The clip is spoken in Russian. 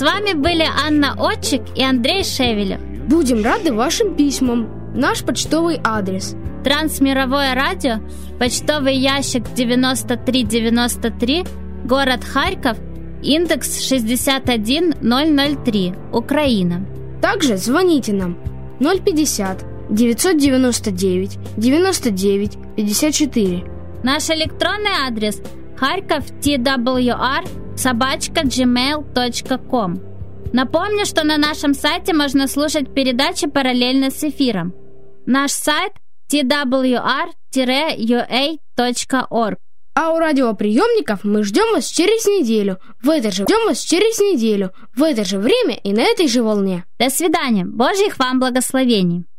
вами были Анна Отчик и Андрей Шевелев. Будем рады вашим письмам. Наш почтовый адрес: Трансмировое радио, почтовый ящик 9393, город Харьков, индекс 61003, Украина. Также звоните нам 050 999 99 54. Наш электронный адрес harkov.twr@gmail.com. Напомню, что на нашем сайте можно слушать передачи параллельно с эфиром. Наш сайт twr-ua.org. А у радиоприемников мы ждем вас через неделю, в это же время и на этой же волне. До свидания. Божьих вам благословений.